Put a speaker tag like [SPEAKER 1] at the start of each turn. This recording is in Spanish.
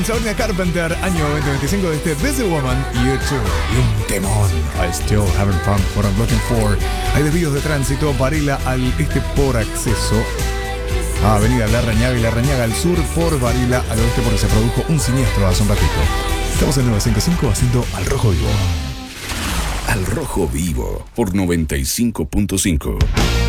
[SPEAKER 1] Sabrina Carpenter, año 2025 de este Businesswoman, YouTube. Y un temón. I still haven't found what I'm looking for. Hay desvíos de tránsito, Varela al este por acceso a Avenida Larrañaga y Larrañaga al sur por Varela al oeste porque se produjo un siniestro hace un ratito. Estamos en 955 haciendo Al Rojo Vivo.
[SPEAKER 2] Al Rojo Vivo por 95.5.